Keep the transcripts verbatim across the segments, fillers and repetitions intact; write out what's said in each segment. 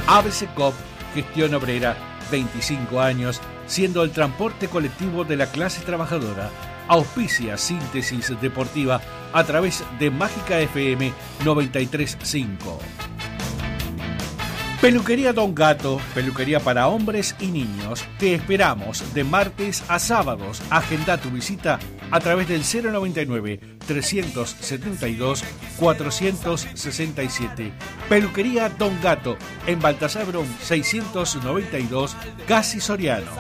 A B C Coop, gestión obrera, veinticinco años, siendo el transporte colectivo de la clase trabajadora. Auspicia Síntesis Deportiva a través de Mágica F M noventa y tres punto cinco. Peluquería Don Gato, peluquería para hombres y niños. Te esperamos de martes a sábados. Agenda tu visita a través del cero noventa y nueve, trescientos setenta y dos, cuatrocientos sesenta y siete. Peluquería Don Gato, en Baltasar Brum seiscientos noventa y dos, Casi Soriano.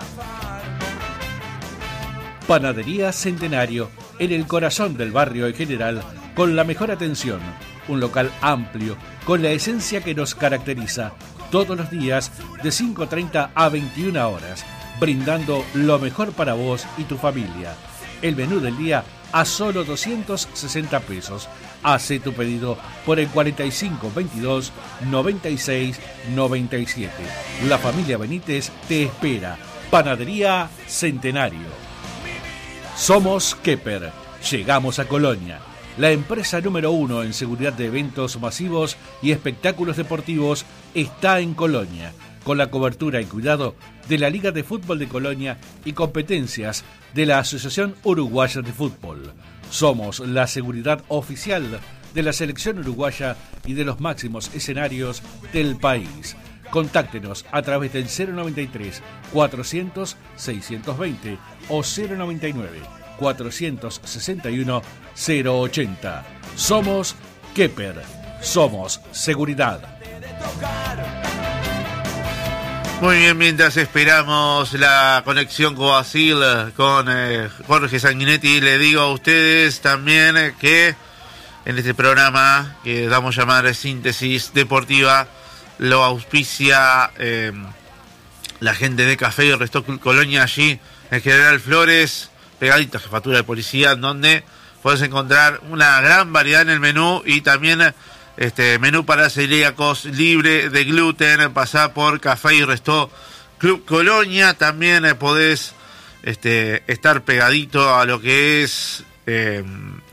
Panadería Centenario, en el corazón del barrio en general, con la mejor atención. Un local amplio, con la esencia que nos caracteriza, todos los días de cinco treinta a veintiuna horas, brindando lo mejor para vos y tu familia. El menú del día a solo doscientos sesenta pesos. Hace tu pedido por el cuarenta y cinco veintidós, noventa y seis noventa y siete. La familia Benítez te espera. Panadería Centenario. Somos Kepper. Llegamos a Colonia. La empresa número uno en seguridad de eventos masivos y espectáculos deportivos está en Colonia, con la cobertura y cuidado de la Liga de Fútbol de Colonia y competencias de la Asociación Uruguaya de Fútbol. Somos la seguridad oficial de la selección uruguaya y de los máximos escenarios del país. Contáctenos a través del cero noventa y tres, cuatrocientos, seiscientos veinte o cero noventa y nueve, cuatrocientos sesenta y uno, cero ochenta. Somos Kepper. Somos seguridad. Muy bien, mientras esperamos la conexión Coasil con eh, Jorge Sanguinetti, le digo a ustedes también eh, que en este programa que damos a llamar Síntesis Deportiva lo auspicia eh, la gente de Café y Restock Colonia, allí en General Flores, pegadita a Jefatura de Policía, donde puedes encontrar una gran variedad en el menú y también este menú para celíacos libre de gluten. Pasá por Café y Restock Club Colonia. También eh, podés este, estar pegadito a lo que es eh,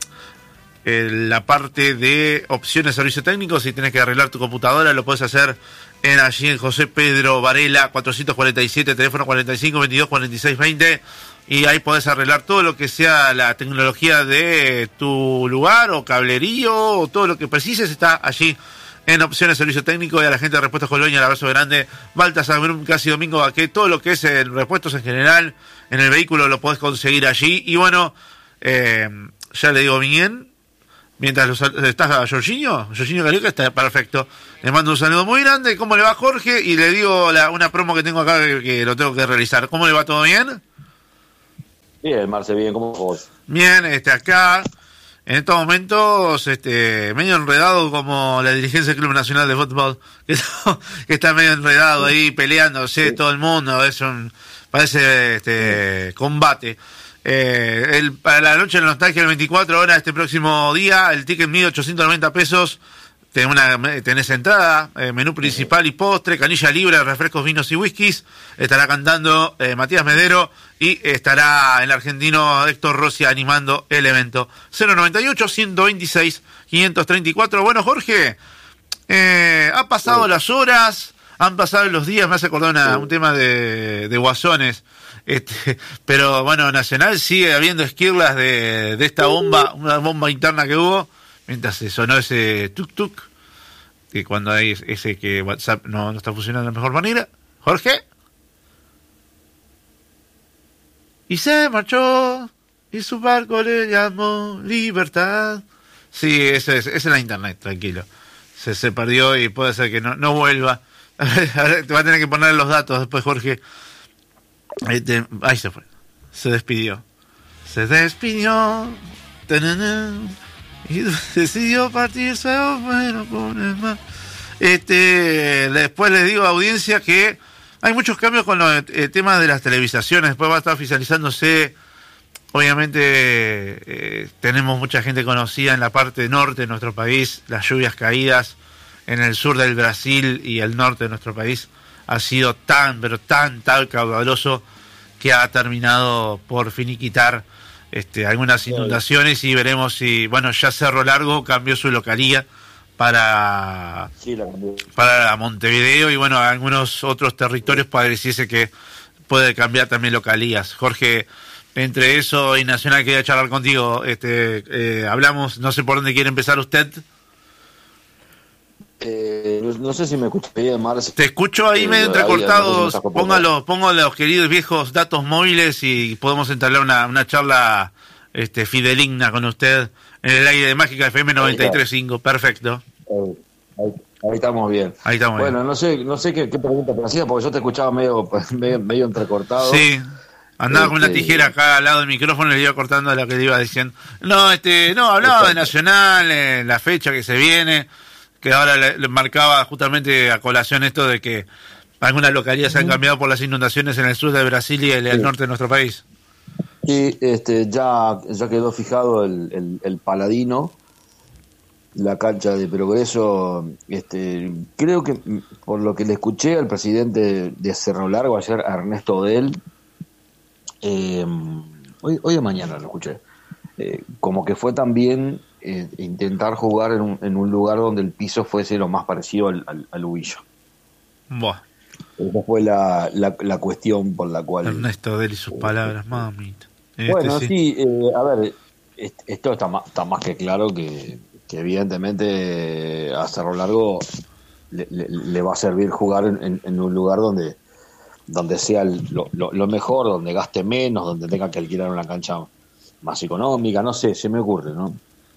la parte de opciones de servicio técnico. Si tenés que arreglar tu computadora, lo podés hacer en allí en José Pedro Varela cuatrocientos cuarenta y siete, teléfono cuarenta y cinco veintidós cuarenta y seis veinte, y ahí podés arreglar todo lo que sea la tecnología de tu lugar o cablerío o todo lo que precises. Está allí en opciones de servicio técnico. Y a la gente de Repuestos Colonia, el abrazo grande. Baltasar Brum, Casi Domingo Baquet, todo lo que es en repuestos en general en el vehículo lo podés conseguir allí. Y bueno, eh, ya le digo bien, mientras los, estás a Jorginho, Jorginho Carioca está perfecto. Le mando un saludo muy grande. ¿Cómo le va, Jorge? Y le digo la, una promo que tengo acá que, que lo tengo que realizar. ¿Cómo le va? ¿Todo bien? Bien, Marce, bien. ¿Cómo vos? Bien, este, acá, en estos momentos, este, medio enredado como la dirigencia del Club Nacional de Fútbol, que, que está medio enredado ahí, peleándose, sí. Todo el mundo, es un, parece, este, combate. Eh, el, para la noche de la nostalgia, el veinticuatro horas, este próximo día, el ticket mide ochocientos noventa pesos, tenés, una, tenés entrada, eh, menú principal y postre, canilla libre, refrescos, vinos y whiskies. Estará cantando eh, Matías Medero y estará el argentino Héctor Rossi animando el evento. cero noventa y ocho, ciento veintiséis, quinientos treinta y cuatro. Bueno, Jorge, eh, han pasado sí. las horas, han pasado los días, me hace acordar una, sí. un tema de, de Guasones. Este, pero bueno, Nacional sigue habiendo esquirlas de, de esta bomba, una bomba interna que hubo, mientras se sonó ese tuk tuk, que cuando hay ese que WhatsApp no, no está funcionando de la mejor manera. Jorge. Y se marchó, y su barco le llamó Libertad. Sí, esa es, esa es la internet, tranquilo. Se, se perdió y puede ser que no, no vuelva. Te va a tener que poner los datos después, Jorge. Este, ahí se fue, se despidió, se despidió, tanana, y decidió partirse. Bueno, más. Este, después les digo a audiencia que hay muchos cambios con los eh, temas de las televisaciones. Después va a estar oficializándose. Obviamente eh, tenemos mucha gente conocida en la parte norte de nuestro país. Las lluvias caídas en el sur del Brasil y el norte de nuestro país ha sido tan, pero tan, tan caudaloso que ha terminado por finiquitar este, algunas inundaciones. Y veremos si, bueno, ya Cerro Largo cambió su localía para, sí, la cambió. para Montevideo y bueno, algunos otros territorios pareciese que puede cambiar también localías. Jorge, entre eso y Nacional quería charlar contigo. Este, eh, hablamos, no sé por dónde quiere empezar usted. Eh, no, no sé si me escucha bien, Marce. Te escucho ahí eh, medio entrecortado. No sé si Póngalo, pongo los queridos viejos datos móviles y podemos entablar una, una charla este, fideligna con usted en el aire de Mágica F M noventa y tres punto cinco. Perfecto. Eh, ahí, ahí estamos bien. Ahí estamos bueno, bien. no sé, no sé qué, qué pregunta te hacía porque yo te escuchaba medio, medio, medio entrecortado. Sí. Andaba este... con una tijera acá al lado del micrófono y le iba cortando lo que le iba diciendo. No, este, no, hablaba de Nacional, eh, la fecha que se viene, que ahora le, le marcaba justamente a colación esto de que algunas localidades se han cambiado por las inundaciones en el sur de Brasil y el, el norte de nuestro país. Sí, este, ya, ya quedó fijado el, el, el Paladino, la cancha de Progreso. Este, creo que por lo que le escuché al presidente de Cerro Largo ayer, a Ernesto Odell, eh, hoy, hoy de mañana lo escuché, eh, como que fue también eh, intentar jugar en un, en un lugar donde el piso fuese lo más parecido al, al, al Ubillo. Buah. Esa fue la, la, la cuestión por la cual... Ernesto Odell y sus palabras, mamita. Este, Bueno, sí, sí, eh, a ver, esto está más, está más que claro que, que evidentemente a Cerro Largo le, le, le va a servir jugar en, en un lugar donde donde sea lo, lo, lo mejor, donde gaste menos, donde tenga que alquilar una cancha más económica, no sé, se me ocurre, ¿no?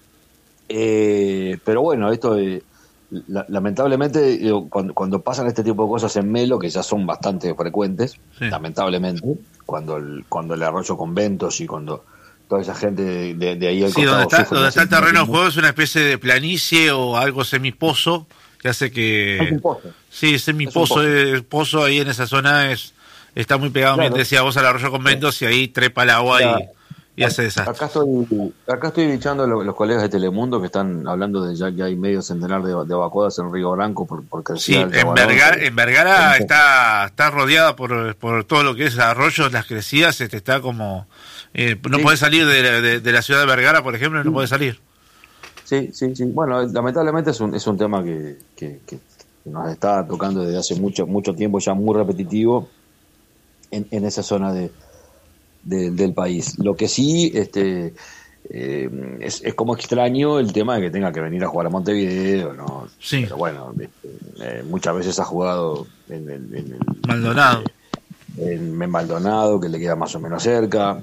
Eh, pero bueno, esto de, la, lamentablemente digo, cuando, cuando pasan este tipo de cosas en Melo, que ya son bastante frecuentes, sí. lamentablemente, cuando el, cuando el Arroyo Conventos y cuando toda esa gente de, de, de ahí al sí, costado... donde está, donde está el terreno de juego es una especie de planicie o algo semipozo que hace que... Es un pozo. Sí, semipozo, el pozo ahí en esa zona es está muy pegado, claro. Bien decía vos, al Arroyo Conventos, sí. Y ahí trepa el agua claro. y, y hace desastre. Acá estoy acá estoy bichando a los, los colegas de Telemundo que están hablando de ya que hay medio centenar de, de evacuadas en Río Branco por, por sí, en Vergara, en Vergara está, está rodeada por, por todo lo que es arroyos, las crecidas, este, está como... Eh, no sí. Podés salir de, de, de la ciudad de Vergara, por ejemplo, no sí. podés salir. Sí, sí, sí. Bueno, lamentablemente es un, es un tema que, que, que nos está tocando desde hace mucho mucho tiempo, ya muy repetitivo en, en esa zona de, de del país. Lo que sí este eh, es, es como extraño el tema de que tenga que venir a jugar a Montevideo, ¿no? Sí. Pero bueno, eh, muchas veces ha jugado en el, en el Maldonado. Eh, en, en Maldonado, que le queda más o menos cerca.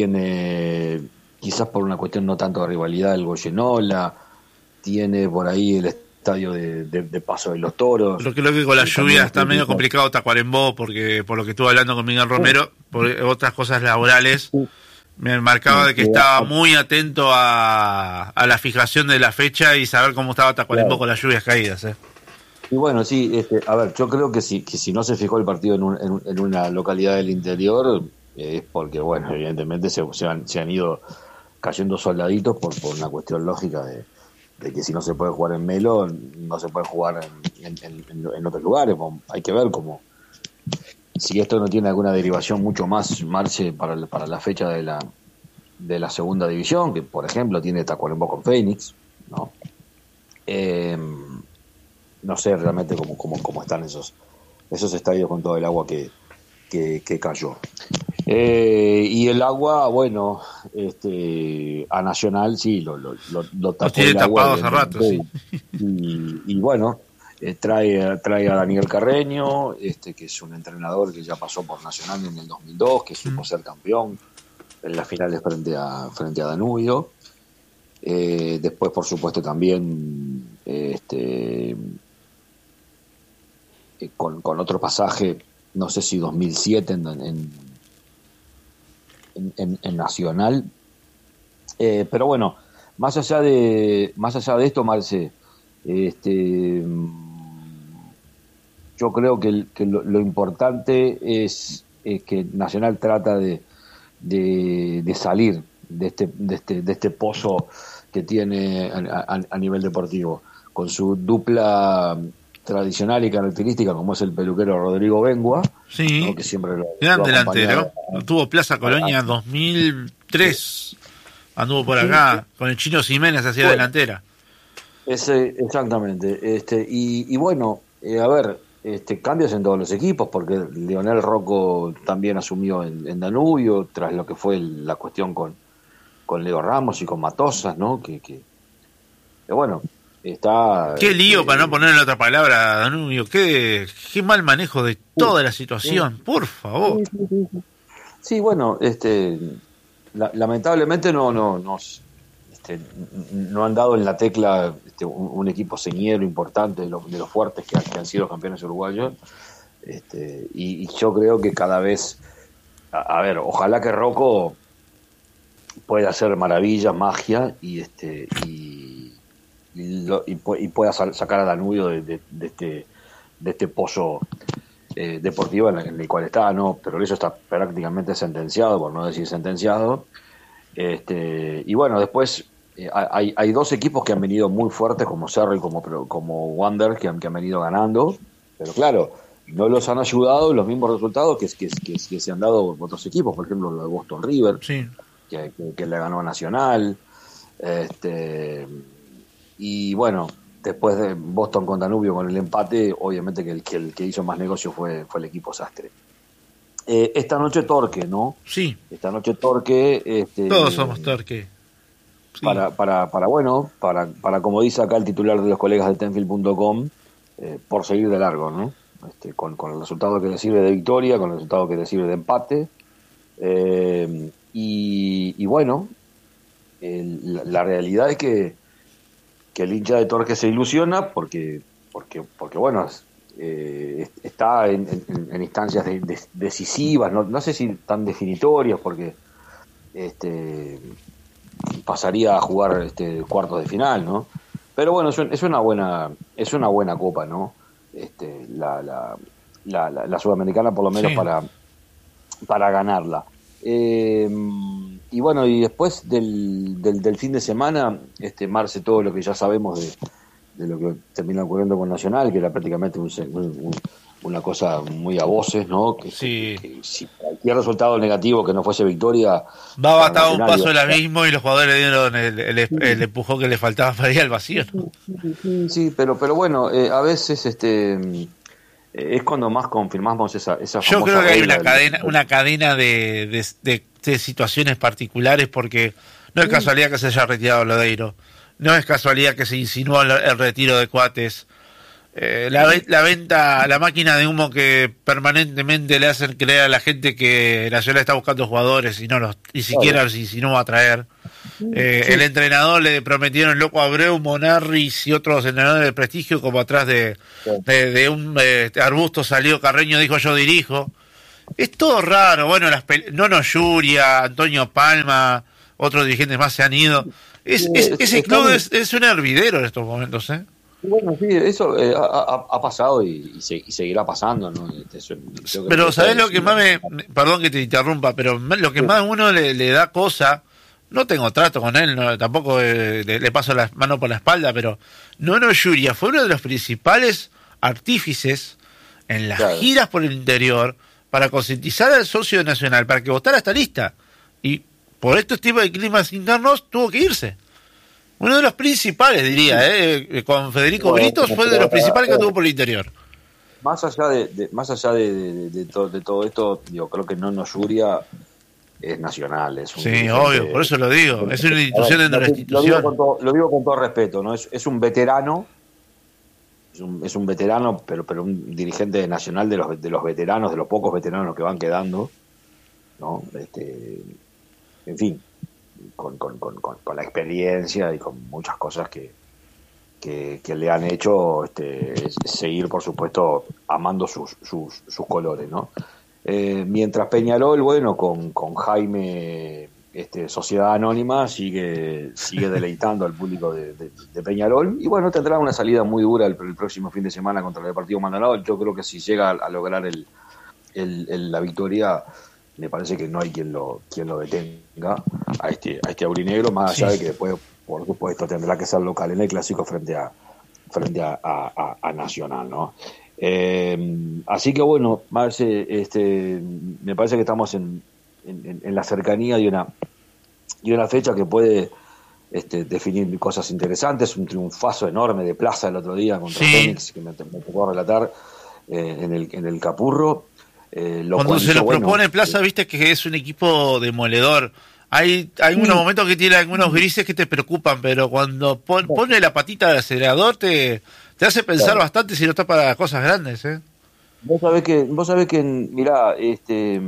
Tiene, quizás por una cuestión no tanto de rivalidad, el Goyenola. Tiene por ahí el estadio de, de, de Paso de los Toros. Lo que creo que con la lluvia está medio complicado Tacuarembó, porque por lo que estuve hablando con Miguel Romero, por otras cosas laborales, me marcaba de que estaba muy atento a, a la fijación de la fecha y saber cómo estaba Tacuarembó claro. con las lluvias caídas. ¿eh? Y bueno, sí, este, a ver, yo creo que si, que si no se fijó el partido en, un, en, en una localidad del interior, eh, es porque, bueno, evidentemente se, se, han, se han ido cayendo soldaditos por, por una cuestión lógica de de que si no se puede jugar en Melo, no se puede jugar en, en, en, en otros lugares. Hay que ver cómo, si esto no tiene alguna derivación mucho más, Marce, para, para la fecha de la de la segunda división, que por ejemplo tiene Tacuarembó con Fénix, ¿no? Eh, no sé realmente cómo, cómo, cómo están esos esos estadios con todo el agua que, que, que cayó. Eh, y el agua, bueno, este, a Nacional sí, lo, lo, lo, lo tapó tiene el tapado agua, hace rato, sí. Y, y bueno, eh, trae, trae a Daniel Carreño, este, que es un entrenador que ya pasó por Nacional en el dos mil dos, que supo mm. ser campeón en las finales frente a, frente a Danubio. Eh, después, por supuesto, también este, eh, con, con otro pasaje, no sé si dos mil siete en, en En, en, en Nacional, eh, pero bueno, más allá de más allá de esto, Marce, este, yo creo que, que lo, lo importante es, es que Nacional trata de, de, de salir de este, de este de este pozo que tiene a, a, a nivel deportivo, con su dupla tradicional y característica como es el peluquero Rodrigo Bengua, sí, ¿no? Que siempre lo, gran lo delantero, tuvo Plaza Colonia dos mil tres, anduvo por acá, sí, con el Chino Jiménez hacía bueno, delantera. Ese, exactamente. Este, y, y bueno, eh, a ver, este, cambios en todos los equipos, porque Leonel Rocco también asumió en, en Danubio, tras lo que fue el- la cuestión con, con Leo Ramos y con Matosas, ¿no? Que, que, que bueno, está. Qué lío, para no Este, ponerle otra palabra, Danubio. Qué, qué mal manejo de toda la situación, por favor. sí, sí, sí, sí. Sí, bueno, este, la- lamentablemente no, no, no, este, no han dado en la tecla este, un, un equipo señero importante de, los de los fuertes que, han- que han sido campeones uruguayos. Este, y, y yo creo que cada vez, a, a ver, ojalá que Rocco pueda hacer maravillas, magia y este y, y, lo- y pu- y pueda sal- sacar a Danubio de, de- de este de este pozo eh, deportivo en el, en el cual está, no, pero eso está prácticamente sentenciado, por no decir sentenciado. Este, y bueno, después eh, hay, hay dos equipos que han venido muy fuertes, como Cerro y como, como Wander, que han, que han venido ganando, pero claro, no los han ayudado los mismos resultados que, que, que, que se han dado otros equipos, por ejemplo, lo de Boston River, Sí. que, que, que le ganó a Nacional. Este, y bueno, después de Boston con Danubio con el empate, obviamente que el que, el que hizo más negocio fue, fue el equipo Sastre. Eh, esta noche Torque, ¿no? Sí, Esta noche Torque. Este, todos somos Torque. Sí. Para, para, para, bueno, para, para como dice acá el titular de los colegas de Tenfield punto com, eh, por seguir de largo, ¿no? Este, con, con el resultado que le sirve de victoria, con el resultado que le sirve de empate. Eh, y, y bueno, el- la, la realidad es que, que el hincha de Torque se ilusiona porque, porque, porque bueno, es- eh, está en, en- en instancias de- de- decisivas, no, no sé si tan definitorias, porque este pasaría a jugar este cuartos de final, ¿no? Pero bueno, es, un- es una buena es una buena copa, ¿no? Este, la, la, la, la- la sudamericana por lo menos Sí. para para ganarla. Eh, y bueno, y después del, del, del fin de semana, este Marce, todo lo que ya sabemos de, de lo que termina ocurriendo con Nacional, que era prácticamente un, un- un- una cosa muy a voces, ¿no? Que, Sí. que- que si cualquier resultado negativo que no fuese victoria, Va para bastado un Nacional paso iba- del abismo y los jugadores le dieron el, el, el empujón que le faltaba para ir al vacío, ¿no? Sí, pero pero bueno, eh, a veces este eh, es cuando más confirmamos esa esa Yo famosa creo que hay regla una del- cadena, una cadena de, de, de- de situaciones particulares, porque no es casualidad que se haya retirado Lodeiro, no es casualidad que se insinuó el, el retiro de Cuates. Eh, la, ve- la venta, la máquina de humo que permanentemente le hacen creer a la gente que Nacional está buscando jugadores y no los, ni siquiera si, si no va a traer. Eh, Sí. El entrenador le prometieron loco a Abreu, Monarris y otros entrenadores de prestigio, como atrás de, Sí. de, de un eh, arbusto salió Carreño, dijo yo dirijo. Es todo raro. Bueno, las pele- Nono Yuria, Antonio Palma, otros dirigentes más se han ido. Es, Sí, es- es- ese estamos- club es, es un hervidero en estos momentos, ¿eh? Bueno, sí, eso eh, ha, ha- ha pasado y, y, se- y seguirá pasando, ¿no? Eso, yo creo Pero que ¿sabés está lo que más me... Perdón que te interrumpa, pero me- lo que Sí. más uno le, le da cosa... No tengo trato con él, no, tampoco eh, le, le paso las manos por la espalda, pero Nono Yuria fue uno de los principales artífices en las Claro. giras por el interior para concientizar al socio nacional para que votara esta lista. Y por estos tipos de climas internos tuvo que irse. Uno de los principales, diría, eh, con Federico Bueno, Britos fue de los principales que tuvo por el interior. Más allá de, de- más allá de, de- de to- de todo esto, digo, creo que Nono Yuria es nacional, es un Sí, dirigente- obvio, por eso lo digo. Es una institución A ver, dentro de la lo, lo digo institución. con todo, lo digo con todo respeto, ¿no? Es, es un veterano, es un, es un veterano, pero pero un dirigente nacional de los de los veteranos, de los pocos veteranos que van quedando, ¿no? Este, en fin, con, con, con, con, con la experiencia y con muchas cosas que, que, que le han hecho este, es- seguir, por supuesto, amando sus, sus, sus colores, ¿no? Eh, mientras Peñarol, bueno, con, con Jaime, este, Sociedad Anónima, sigue sigue deleitando al público de, de- de Peñarol, y bueno, tendrá una salida muy dura el, el próximo fin de semana contra el Deportivo Maldonado. Yo creo que si llega a, a lograr el, el- el- la victoria, me parece que no hay quien lo quien lo detenga a este a este aurinegro, más allá Sí. de que después, por supuesto, tendrá que ser local en el clásico frente a frente a, a- a- a Nacional, ¿no? Eh, así que bueno, Marce, este, me parece que estamos en, en, en la cercanía de una de una fecha que puede este, definir cosas interesantes, un triunfazo enorme de Plaza el otro día contra sí. Fénix, que me, me tocó relatar eh, en, el, en el Capurro. Eh, lo Cuando se lo bueno, propone Plaza, viste que es un equipo demoledor. Hay, hay algunos sí. momentos que tiene algunos grises que te preocupan, pero cuando pon, pone la patita del acelerador te, te hace pensar claro. bastante si no está para cosas grandes, ¿eh? Vos sabés que, vos sabés que mirá, este,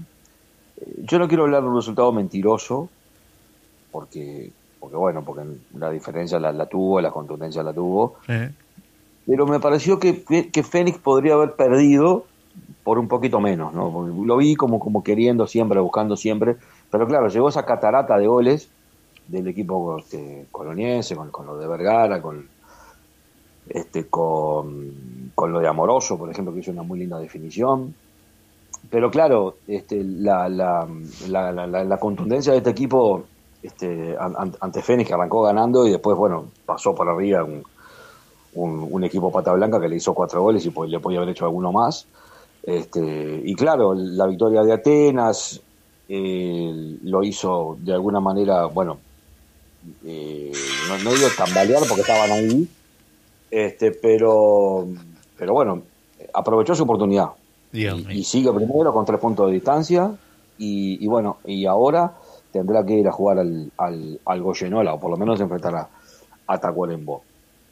yo no quiero hablar de un resultado mentiroso, porque, porque bueno, porque la diferencia la, la tuvo, la contundencia la tuvo, ¿Eh? pero me pareció que, que Fénix podría haber perdido por un poquito menos, ¿no? Porque lo vi como, como queriendo siempre, buscando siempre, pero claro, llegó esa catarata de goles del equipo este, coloniense, con, con lo de Vergara, con este con, con lo de Amoroso, por ejemplo, que hizo una muy linda definición. Pero claro, este, la, la, la, la, la contundencia de este equipo este, ante Fénix, que arrancó ganando y después, bueno, pasó por arriba un, un, un equipo pata blanca que le hizo cuatro goles y pues, le podía haber hecho alguno más. Este, y claro, la victoria de Atenas eh, lo hizo de alguna manera, bueno, eh, no, no digo tambalear porque estaban ahí, este, pero, pero bueno, aprovechó su oportunidad. Y, y sigue primero con tres puntos de distancia y, y bueno, y ahora tendrá que ir a jugar al, al, al Goyenola, o por lo menos enfrentar a, a Tacuarembó.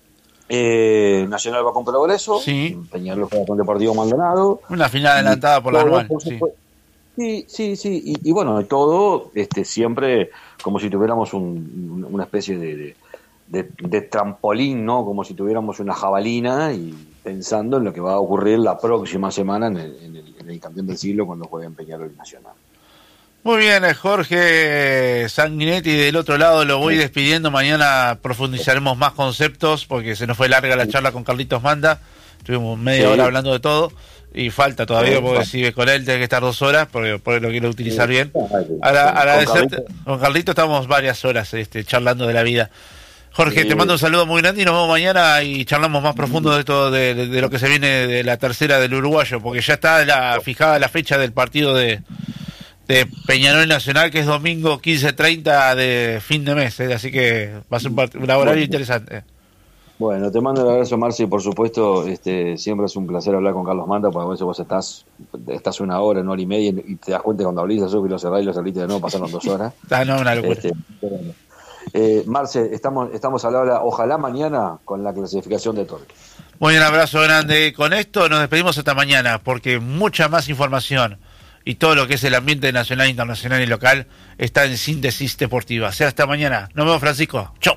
Eh, Nacional va con Progreso, sí. Peñarol juega con Deportivo Maldonado. Una final adelantada por la anual. Por sí. sí, sí, sí, y, y bueno, todo este, siempre como si tuviéramos un, una especie de, de, de, de trampolín, ¿no? Como si tuviéramos una jabalina y pensando en lo que va a ocurrir la próxima semana en el, en el, en el campeón del siglo cuando jueguen Peñarol y Nacional. Muy bien, Jorge Sanguinetti, del otro lado lo voy despidiendo. Mañana profundizaremos más conceptos porque se nos fue larga la charla con Carlitos Manda. Estuvimos media sí. hora hablando de todo y falta todavía sí, porque si con él tiene que estar dos horas porque, porque lo quiero utilizar sí. bien. Ahora, agradecerte. Con Carlitos estamos varias horas este, charlando de la vida. Jorge, sí. te mando un saludo muy grande y nos vemos mañana y charlamos más profundo de todo de, de, de lo que se viene de la tercera del uruguayo, porque ya está la, fijada la fecha del partido de, de Peñarol Nacional, que es domingo quince treinta de fin de mes, ¿eh? Así que va a ser un, part- un horario bueno. interesante. Bueno, te mando el abrazo, Marci, por supuesto, este, siempre es un placer hablar con Carlos Manda, porque a veces vos estás, estás una hora, una hora y media y te das cuenta cuando abrís eso y lo cerrás y lo cerriste de nuevo, pasaron dos horas. Ah, no, una locura. Este, bueno. Eh, Marce, estamos, estamos a la hora, ojalá mañana, con la clasificación de Torque. Muy bien, abrazo grande. Con esto nos despedimos hasta mañana, porque mucha más información y todo lo que es el ambiente nacional, internacional y local está en Síntesis Deportiva. O sea, hasta mañana. Nos vemos, Francisco. Chau.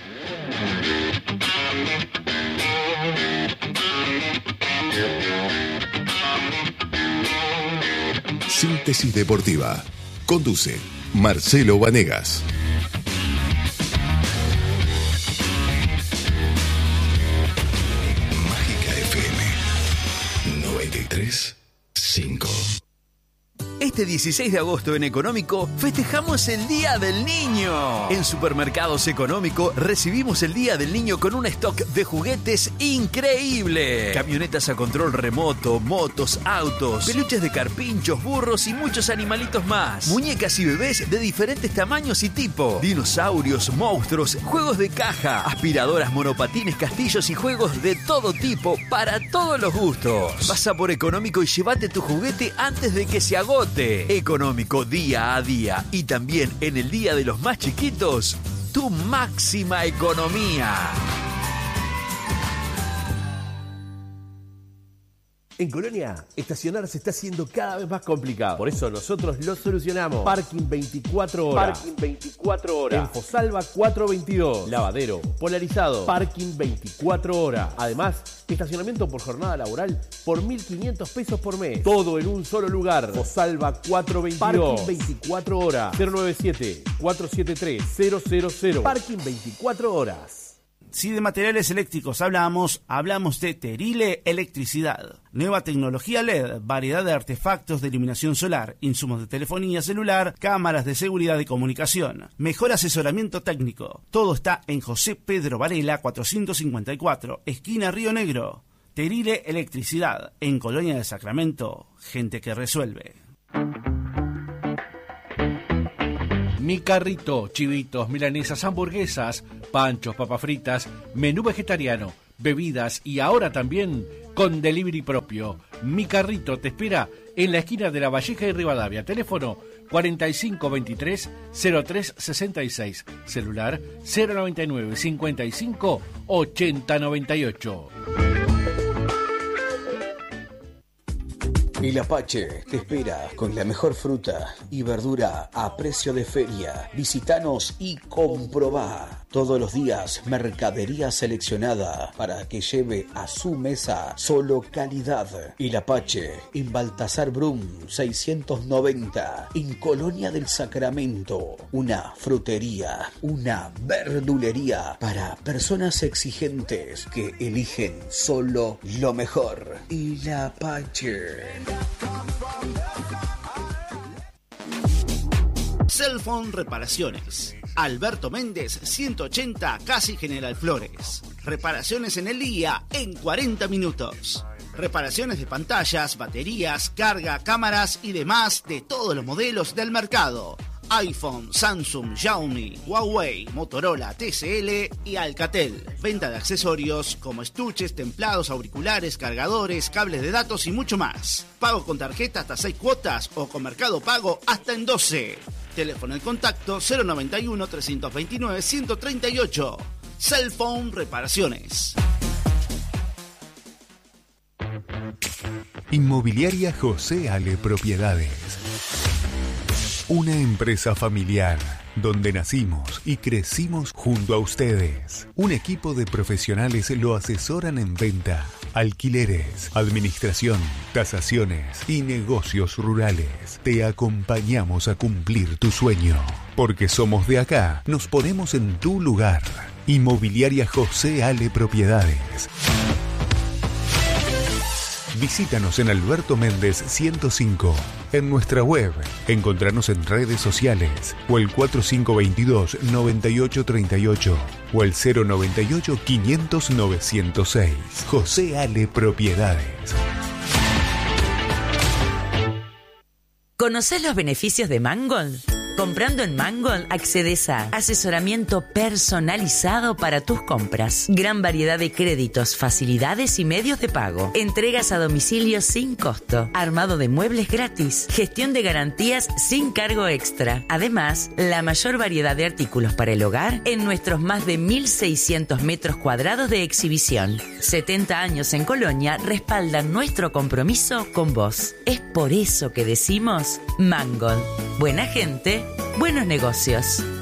Síntesis Deportiva. Conduce Marcelo Vanegas. tres cinco. Este dieciséis de agosto en Económico festejamos el Día del Niño. En Supermercados Económico recibimos el Día del Niño con un stock de juguetes increíble. Camionetas a control remoto, motos, autos, peluches de carpinchos, burros y muchos animalitos más. Muñecas y bebés de diferentes tamaños y tipo. Dinosaurios, monstruos, juegos de caja, aspiradoras, monopatines, castillos y juegos de todo tipo para todos los gustos. Pasa por Económico y llévate tu juguete antes de que se agote. Económico día a día y también en el Día de los Más Chiquitos, tu máxima economía. En Colonia, estacionar se está haciendo cada vez más complicado. Por eso nosotros lo solucionamos. Parking veinticuatro horas. Parking veinticuatro horas. En Fosalva cuatrocientos veintidós. Lavadero, polarizado. Parking veinticuatro horas. Además, estacionamiento por jornada laboral por mil quinientos pesos por mes. Todo en un solo lugar. Fosalva cuatrocientos veintidós. Parking veinticuatro horas. cero nueve siete, cuatro siete tres, cero cero cero. Parking veinticuatro horas. Si de materiales eléctricos hablamos, hablamos de Terile Electricidad. Nueva tecnología L E D, variedad de artefactos de iluminación solar, insumos de telefonía celular, cámaras de seguridad y comunicación. Mejor asesoramiento técnico. Todo está en José Pedro Varela cuatrocientos cincuenta y cuatro, esquina Río Negro. Terile Electricidad, en Colonia del Sacramento. Gente que resuelve. Mi Carrito, chivitos, milanesas, hamburguesas, panchos, papas fritas, menú vegetariano, bebidas y ahora también con delivery propio. Mi Carrito te espera en la esquina de La Valleja y Rivadavia. Teléfono cuarenta y cinco veintitrés cero tres sesenta y seis. Celular cero noventa y nueve cincuenta y cinco ochenta noventa y ocho. El Apache te espera con la mejor fruta y verdura a precio de feria. Visítanos y comprobá. Todos los días, mercadería seleccionada para que lleve a su mesa solo calidad. El Apache en Baltasar Brum seiscientos noventa, en Colonia del Sacramento. Una frutería, una verdulería para personas exigentes que eligen solo lo mejor. El Apache. Cellphone Reparaciones. Alberto Méndez, ciento ochenta, Casi General Flores. Reparaciones en el día en cuarenta minutos. Reparaciones de pantallas, baterías, carga, cámaras y demás de todos los modelos del mercado. iPhone, Samsung, Xiaomi, Huawei, Motorola, T C L y Alcatel. Venta de accesorios como estuches, templados, auriculares, cargadores, cables de datos y mucho más. Pago con tarjeta hasta seis cuotas o con Mercado Pago hasta en doce. Teléfono de contacto cero noventa y uno, trescientos veintinueve, ciento treinta y ocho. Cellphone Reparaciones. Inmobiliaria José Ale Propiedades. Una empresa familiar donde nacimos y crecimos junto a ustedes. Un equipo de profesionales lo asesoran en venta, alquileres, administración, tasaciones y negocios rurales. Te acompañamos a cumplir tu sueño. Porque somos de acá, nos ponemos en tu lugar. Inmobiliaria José Ale Propiedades. Visítanos en Alberto Méndez ciento cinco, en nuestra web, encontrarnos en redes sociales o el cuatro cinco veintidós, noventa y ocho treinta y ocho o el cero noventa y ocho, quinientos, novecientos seis. José Ale Propiedades. ¿Conocés los beneficios de Mangold? Comprando en Mangold accedes a asesoramiento personalizado para tus compras, gran variedad de créditos, facilidades y medios de pago, entregas a domicilio sin costo, armado de muebles gratis, gestión de garantías sin cargo extra. Además, la mayor variedad de artículos para el hogar en nuestros más de mil seiscientos metros cuadrados de exhibición. setenta años en Colonia respaldan nuestro compromiso con vos. Es por eso que decimos Mangold. Buena gente, buenos negocios.